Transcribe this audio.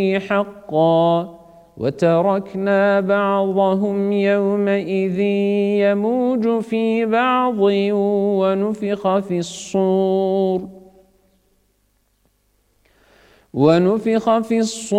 حقا وتركنا بعضهم يومئذ يموج في بعض ونفخ في الصور